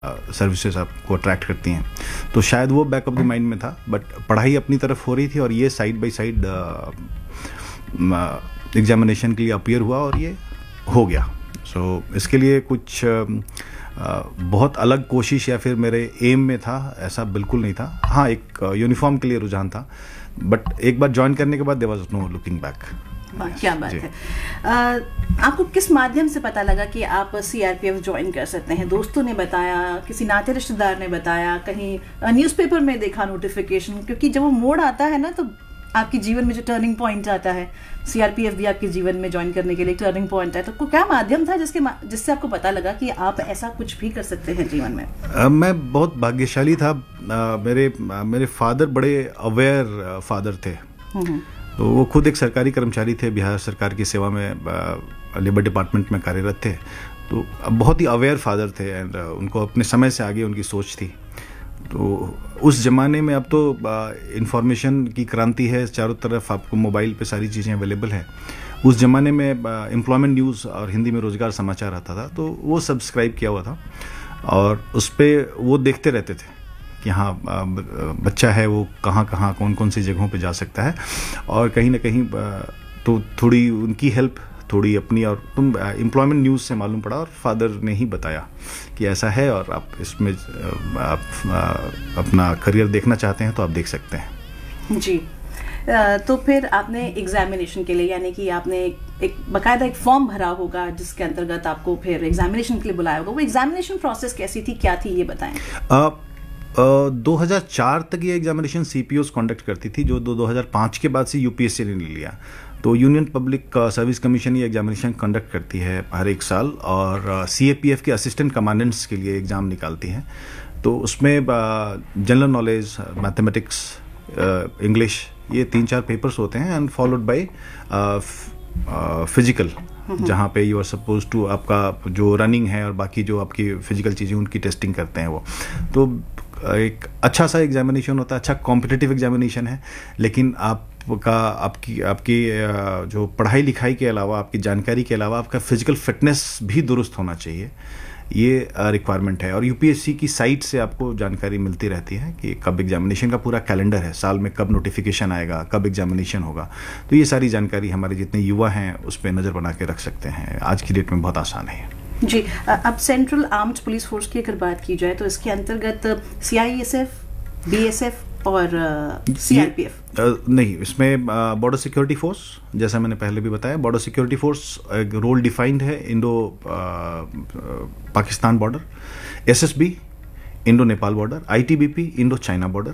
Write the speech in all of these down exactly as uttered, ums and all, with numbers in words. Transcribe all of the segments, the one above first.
Services आपको attract करती हैं, तो शायद वो बैक ऑफ द माइंड में था। बट पढ़ाई अपनी तरफ हो रही थी और ये साइड बाय साइड एग्जामिनेशन के लिए अपीयर हुआ और ये हो गया। सो so, इसके लिए कुछ uh, बहुत अलग कोशिश या फिर मेरे एम में था ऐसा बिल्कुल नहीं था। हाँ, एक यूनिफॉर्म के लिए रुझान था, बट एक बार ज्वाइन करने के बाद there was no looking back. क्या बात है। आ, आपको किस माध्यम से पता लगा कि आप सीआरपीएफ ज्वाइन कर सकते हैं? दोस्तों ने बताया, किसी नाते रिश्तेदार ने बताया, कहीं न्यूज़पेपर में देखा नोटिफिकेशन? क्योंकि जब वो मोड़ आता है ना, तो आपके जीवन में जो टर्निंग पॉइंट आता है, सीआरपीएफ भी आपके जीवन में ज्वाइन करने के लिए टर्निंग पॉइंट है, तो को क्या माध्यम था जिसके जिससे आपको पता लगा कि आप ऐसा कुछ भी कर सकते हैं जीवन में? आ, मैं बहुत भाग्यशाली था। आ, मेरे आ, मेरे फादर बड़े अवेयर फादर थे। तो वो खुद एक सरकारी कर्मचारी थे, बिहार सरकार की सेवा में लेबर डिपार्टमेंट में कार्यरत थे। तो बहुत ही अवेयर फादर थे एंड उनको अपने समय से आगे उनकी सोच थी। तो उस ज़माने में, अब तो इंफॉर्मेशन की क्रांति है, चारों तरफ आपको मोबाइल पे सारी चीज़ें अवेलेबल है। उस ज़माने में एम्प्लॉयमेंट न्यूज़ और हिंदी में रोज़गार समाचार आता था, तो वो सब्सक्राइब किया हुआ था और उस पर वो देखते रहते थे कि हाँ, बच्चा है वो कहाँ कहाँ कौन कौन सी जगहों पे जा सकता है। और कहीं ना कहीं तो थोड़ी उनकी हेल्प, थोड़ी अपनी, और तुम एम्प्लॉयमेंट न्यूज़ से मालूम पड़ा और फादर ने ही बताया कि ऐसा है और आप इसमें आप अपना करियर देखना चाहते हैं तो आप देख सकते हैं। जी, तो फिर आपने एग्जामिनेशन के लिए, यानी कि आपने एक बाकायदा एक फॉर्म भरा होगा जिसके अंतर्गत आपको फिर एग्जामिनेशन के लिए बुलाया होगा। वो एग्जामिनेशन प्रोसेस कैसी थी, क्या थी, ये बताएं। आ, दो हज़ार चार तक ये एग्जामिनेशन सीपीओ कंडक्ट करती थी, जो दो हज़ार पाँच के बाद से यूपीएससी ने ले लिया। तो यूनियन पब्लिक सर्विस कमीशन ये एग्जामिनेशन कंडक्ट करती है हर एक साल, और सीएपीएफ के असिस्टेंट कमांडेंट्स के लिए एग्ज़ाम निकालती है। तो उसमें जनरल नॉलेज, मैथमेटिक्स, इंग्लिश, ये तीन चार पेपर्स होते हैं एंड फॉलोड बाय फिजिकल, जहाँ पे यू आर सपोज टू, आपका जो रनिंग है और बाकी जो आपकी फिजिकल चीज़ें उनकी टेस्टिंग करते हैं वो। तो एक अच्छा सा एग्जामिनेशन होता है, अच्छा कॉम्पिटिटिव एग्जामिनेशन है। लेकिन आपका आपकी आपकी जो पढ़ाई लिखाई के अलावा, आपकी जानकारी के अलावा, आपका फिजिकल फिटनेस भी दुरुस्त होना चाहिए, ये रिक्वायरमेंट है। और यूपीएससी की साइट से आपको जानकारी मिलती रहती है कि कब एग्जामिनेशन का पूरा कैलेंडर है, साल में कब नोटिफिकेशन आएगा, कब एग्जामिनेशन होगा। तो ये सारी जानकारी हमारे जितने युवा हैं उस पर नज़र बना के रख सकते हैं। आज की डेट में बहुत आसान है जी। अब सेंट्रल आर्म्ड पुलिस फोर्स की अगर बात की जाए तो इसके अंतर्गत सीआईएसएफ, बीएसएफ और सीआरपीएफ नहीं, इसमें बॉर्डर सिक्योरिटी फोर्स, जैसा मैंने पहले भी बताया, बॉर्डर सिक्योरिटी फोर्स एक रोल डिफाइंड है, Indo Pakistan border, SSB Indo Nepal border, ITBP Indo China border,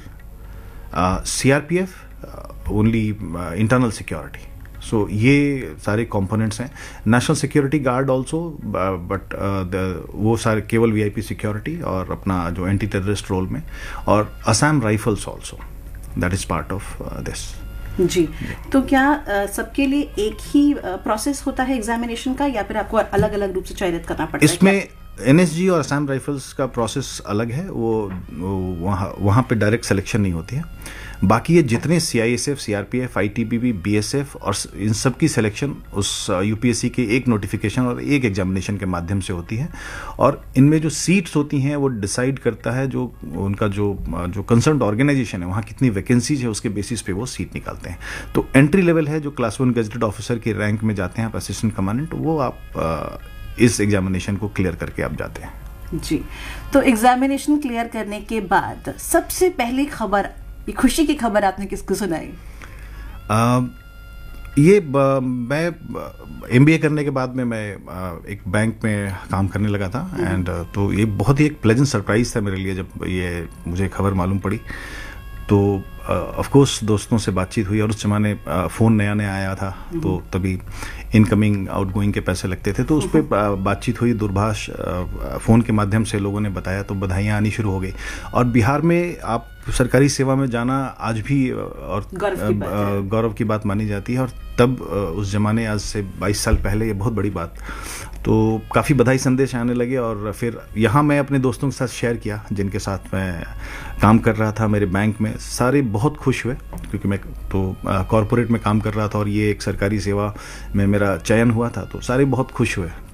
CRPF only internal security. सो so, ये सारे कंपोनेंट्स हैं। National security guard also, but वो सारे केवल वीआईपी सिक्योरिटी और अपना जो एंटी टेररिस्ट रोल में, और Assam rifles also, that is part of this. जी, तो क्या uh, सबके लिए एक ही प्रोसेस uh, होता है एग्जामिनेशन का, या फिर आपको अलग अलग रूप से चयनित करना पड़ता है? इसमें एनएसजी और असम राइफल्स का प्रोसेस अलग है, वो, वो वहाँ वहाँ पे डायरेक्ट सिलेक्शन नहीं होती है। बाकी ये जितने सीआईएसएफ, सीआरपीएफ, आईटीबीपी, बीएसएफ और इन सब की सिलेक्शन उस यूपीएससी के एक नोटिफिकेशन और एक एग्जामिनेशन के माध्यम से होती है। और इनमें जो सीट्स होती हैं वो डिसाइड करता है जो उनका जो जो कंसर्न ऑर्गेनाइजेशन है, वहाँ कितनी वैकेंसीज है, उसके बेसिस पे वो सीट निकालते हैं। तो एंट्री लेवल है, जो क्लास वन गेजेटेड ऑफिसर की रैंक में जाते हैं आप, असिस्टेंट कमांडेंट, वो आप आ, इस एग्जामिनेशन को क्लियर करके आप जाते हैं। जी, तो एग्जामिनेशन क्लियर करने के बाद सबसे पहली खबर, ये खुशी की खबर आपने किसको सुनाई? आ, ये ब, मैं एमबीए करने के बाद में मैं आ, एक बैंक में काम करने लगा था एंड तो ये बहुत ही एक प्लेजेंट सरप्राइज था मेरे लिए जब ये मुझे खबर मालूम पड़ी। तो ऑफ कोर्स दोस्तों से बातचीत हुई, और उस जमाने फ़ोन नया नया आया था, तो तभी इनकमिंग आउटगोइंग के पैसे लगते थे, तो उस पर बातचीत हुई, दूरभाष फ़ोन के माध्यम से लोगों ने बताया, तो बधाइयाँ आनी शुरू हो गई। और बिहार में आप सरकारी सेवा में जाना आज भी और गौरव की बात मानी जाती है, और तब उस ज़माने, आज से बाईस साल पहले, ये बहुत बड़ी बात। तो काफ़ी बधाई संदेश आने लगे, और फिर यहाँ मैं अपने दोस्तों के साथ शेयर किया जिनके साथ मैं काम कर रहा था मेरे बैंक में। सारे बहुत खुश हुए, क्योंकि मैं तो कॉरपोरेट में काम कर रहा था और ये एक सरकारी सेवा में मेरा चयन हुआ था, तो सारे बहुत खुश हुए।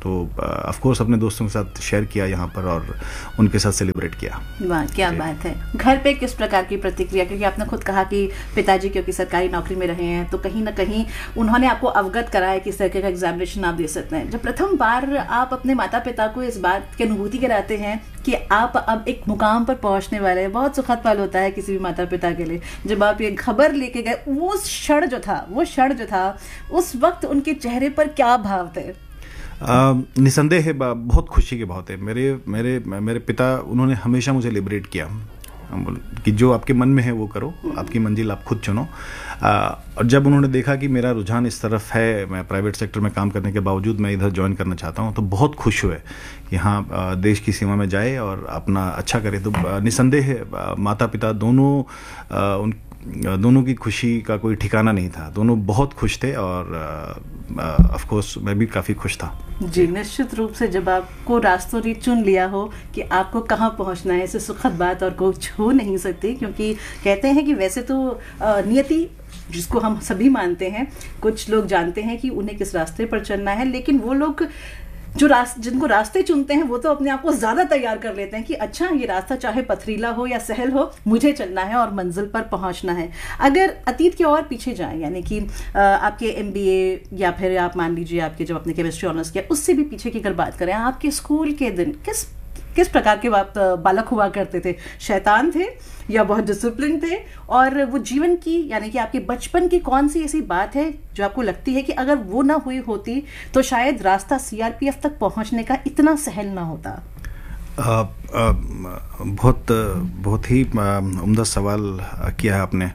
तो ऑफ कोर्स अपने दोस्तों के साथ शेयर किया यहाँ पर और उनके साथ सेलिब्रेट किया। वाह, क्या बात है। घर पे किस प्रकार की प्रतिक्रिया, क्योंकि आपने खुद कहा कि पिताजी क्योंकि सरकारी नौकरी में रहे हैं तो कहीं ना कहीं उन्होंने आपको अवगत कराया कि इस तरह का एग्जामिनेशन आप दे सकते हैं। जब प्रथम बार आप अपने माता पिता को इस बात की अनुभूति कराते हैं कि आप अब एक मुकाम पर पहुंचने वाले हैं, बहुत सुखद पल होता है किसी भी माता पिता के लिए। जब आप ये खबर लेके गए, वो क्षण जो था वो क्षण जो था उस वक्त उनके चेहरे पर क्या भाव थे? निसंदेह है, बहुत खुशी के बहुत है। मेरे मेरे मेरे पिता, उन्होंने हमेशा मुझे लिबरेट किया कि जो आपके मन में है वो करो, आपकी मंजिल आप खुद चुनो। और जब उन्होंने देखा कि मेरा रुझान इस तरफ है, मैं प्राइवेट सेक्टर में काम करने के बावजूद मैं इधर ज्वाइन करना चाहता हूँ, तो बहुत खुश हुए कि हाँ देश की सीमा में जाए और अपना अच्छा करे। तो निसंदेह माता पिता दोनों, उन दोनों की खुशी का कोई ठिकाना नहीं था। दोनों बहुत खुश थे और ऑफ कोर्स मैं भी काफ़ी खुश था। जी, निश्चित रूप से जब आपको रास्तों ने चुन लिया हो कि आपको कहाँ पहुँचना है, इससे सुखद बात और कुछ हो नहीं सकती। क्योंकि कहते हैं कि वैसे तो नियति जिसको हम सभी मानते हैं, कुछ लोग जानते हैं कि उन्हें किस रास्ते पर चलना है, लेकिन वो लोग जो रास जिनको रास्ते चुनते हैं वो तो अपने आप को ज़्यादा तैयार कर लेते हैं कि अच्छा ये रास्ता चाहे पथरीला हो या सहल हो, मुझे चलना है और मंजिल पर पहुंचना है। अगर अतीत के और पीछे जाएं, यानी कि आपके एमबीए या फिर आप मान लीजिए आपके जब अपने केमिस्ट्री ऑनर्स किया, उससे भी पीछे की अगर बात करें, आपके स्कूल के दिन किस किस प्रकार के आप बालक हुआ करते थे? शैतान थे या बहुत डिसिप्लिन थे? और वो जीवन की, यानी कि आपके बचपन की कौन सी ऐसी बात है जो आपको लगती है कि अगर वो ना हुई होती तो शायद रास्ता सीआरपीएफ तक पहुंचने का इतना सहल ना होता? आ, आ, बहुत बहुत ही उम्दा सवाल किया है आपने।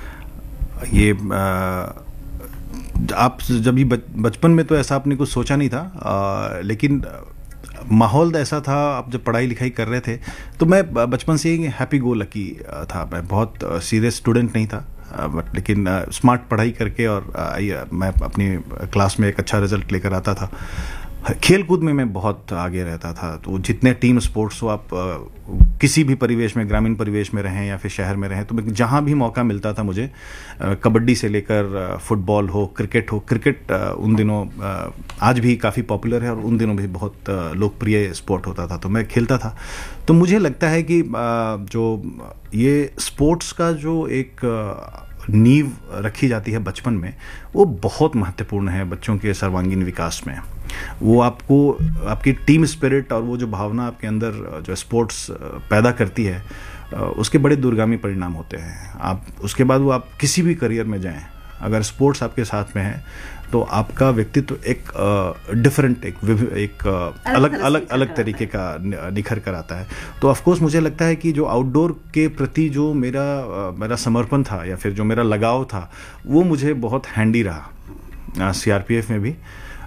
ये आ, आप जब ये बचपन में तो ऐसा आपने कुछ सोचा नहीं था, आ, लेकिन माहौल ऐसा था। आप जब पढ़ाई लिखाई कर रहे थे तो मैं बचपन से ही हैप्पी गो लकी था। मैं बहुत सीरियस स्टूडेंट नहीं था, बट लेकिन स्मार्ट पढ़ाई करके और मैं अपनी क्लास में एक अच्छा रिजल्ट लेकर आता था। खेल कूद में मैं बहुत आगे रहता था। तो जितने टीम स्पोर्ट्स हो, आप किसी भी परिवेश में, ग्रामीण परिवेश में रहें या फिर शहर में रहें, तो मैं जहाँ भी मौका मिलता था मुझे, कबड्डी से लेकर फुटबॉल हो, क्रिकेट हो। क्रिकेट उन दिनों, आज भी काफ़ी पॉपुलर है और उन दिनों भी बहुत लोकप्रिय स्पोर्ट होता था, तो मैं खेलता था। तो मुझे लगता है कि जो ये स्पोर्ट्स का जो एक नींव रखी जाती है बचपन में, वो बहुत महत्वपूर्ण है बच्चों के सर्वांगीण विकास में। वो आपको, आपकी टीम स्पिरिट और वो जो भावना आपके अंदर जो स्पोर्ट्स पैदा करती है, उसके बड़े दूरगामी परिणाम होते हैं। आप उसके बाद वो आप किसी भी करियर में जाएं, अगर स्पोर्ट्स आपके साथ में है तो आपका व्यक्तित्व एक डिफरेंट, एक एक अलग अलग अलग तरीके का निखर कर आता है। तो ऑफ कोर्स मुझे लगता है कि जो आउटडोर के प्रति जो मेरा मेरा समर्पण था या फिर जो मेरा लगाव था, वो मुझे बहुत हैंडी रहा सीआरपीएफ में भी।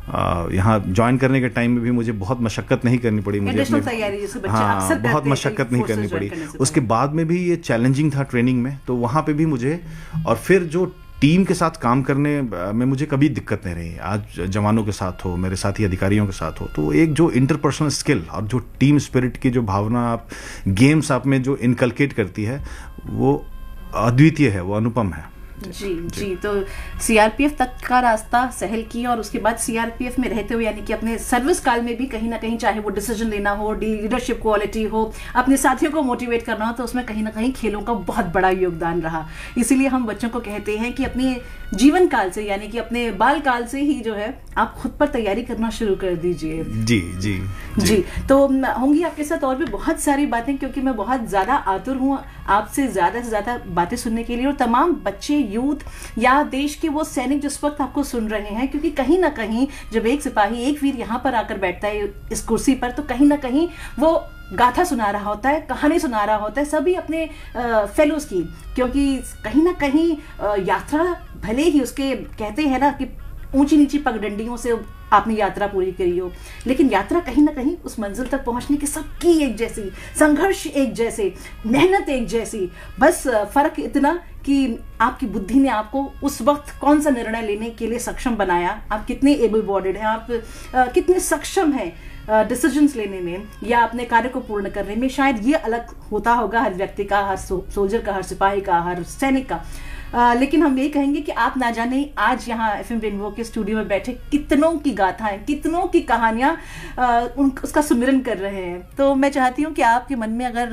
यहाँ ज्वाइन करने के टाइम में भी मुझे बहुत मशक्कत नहीं करनी पड़ी, मुझे अपने, हाँ बहुत मशक्कत नहीं करनी पड़ी। उसके बाद में भी ये चैलेंजिंग था ट्रेनिंग में, तो वहाँ पे भी मुझे, और फिर जो टीम के साथ काम करने में मुझे कभी दिक्कत नहीं रही। आज जवानों के साथ हो, मेरे साथी अधिकारियों के साथ हो, तो एक जो इंटरपर्सनल स्किल और जो टीम स्पिरिट की जो भावना आप गेम्स आप में जो इनकलकेट करती है, वो अद्वितीय है, वो अनुपम है। जी जी, तो सीआरपीएफ तक का रास्ता सहल किया और उसके बाद सीआरपीएफ में रहते हुए, यानी कि अपने सर्विस काल में भी कहीं ना कहीं, चाहे वो डिसीजन लेना हो, लीडरशिप क्वालिटी हो, अपने साथियों को मोटिवेट करना हो, तो उसमें कहीं ना कहीं खेलों का बहुत बड़ा योगदान रहा। इसीलिए हम बच्चों को कहते हैं कि अपने जीवन काल से, यानी कि अपने बाल काल से ही जो है आप खुद पर तैयारी करना शुरू कर दीजिए। जी जी जी, जी। तो होंगी आपके साथ और भी बहुत सारी बातें, क्योंकि मैं बहुत ज्यादा आतुर हूँ आपसे ज्यादा से ज्यादा बातें सुनने के लिए, और तमाम बच्चे, यूथ या देश के वो सैनिक जिस वक्त आपको सुन रहे हैं, क्योंकि कहीं ना कहीं जब एक सिपाही, एक वीर यहाँ पर आकर बैठता है इस कुर्सी पर, तो कहीं ना कहीं वो गाथा सुना रहा होता है, कहानी सुना रहा होता है सभी अपने फेलोज की। क्योंकि कहीं ना कहीं यात्रा भले ही उसके, कहते हैं ना कि ऊंची नीची पगडंडियों से आपने यात्रा पूरी करी हो, लेकिन यात्रा कहीं ना कहीं उस मंजिल तक पहुंचने की सबकी एक जैसी, संघर्ष एक जैसे, मेहनत एक जैसी, बस फर्क इतना कि आपकी बुद्धि ने आपको उस वक्त कौन सा निर्णय लेने के लिए सक्षम बनाया, आप कितने एबल बॉडीड हैं, आप आ, कितने सक्षम हैं डिसीजंस लेने में या अपने कार्य को पूर्ण करने में। शायद ये अलग होता होगा हर व्यक्ति का, हर सोल्जर का, हर सिपाही का, हर सैनिक का। आ, लेकिन हम यही कहेंगे कि आप ना जाने आज यहाँ एफ एम रेनबो के स्टूडियो में बैठे कितनों की गाथाएं, कितनों की कहानियां उसका सुमिरन कर रहे हैं। तो मैं चाहती हूँ कि आपके मन में अगर